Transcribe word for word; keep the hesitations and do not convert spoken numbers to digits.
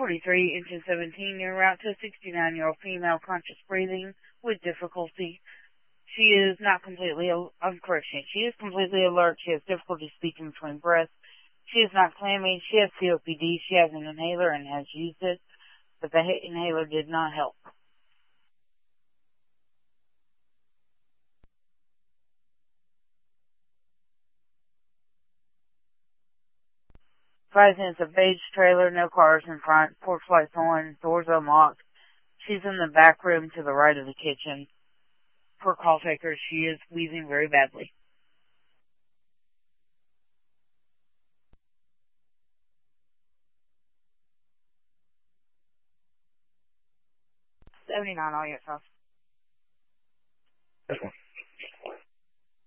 forty-three, engine seventeen, en route to a sixty-nine-year-old female, conscious breathing with difficulty. She is not completely, I'm correction, she is completely alert. She has difficulty speaking between breaths. She is not clammy. She has C O P D. She has an inhaler and has used it, but the inhaler did not help. Presence a beige trailer, no cars in front, porch lights on, doors unlocked. She's in the back room to the right of the kitchen. Per call taker, she is wheezing very badly. seventy-nine, all your stuff. This one.